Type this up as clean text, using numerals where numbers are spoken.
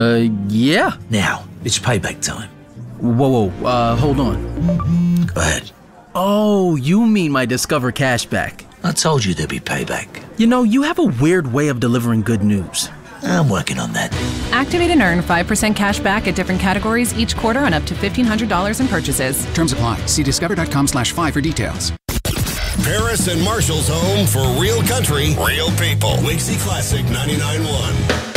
Yeah. Now, it's payback time. Whoa, hold on. Go ahead. Oh, you mean my Discover cashback. I told you there'd be payback. You know, you have a weird way of delivering good news. I'm working on that. Activate and earn 5% cash back at different categories each quarter on up to $1,500 in purchases. Terms apply. See discover.com/5 for details. Paris and Marshall's home for real country, real people. Wixie Classic 99.1.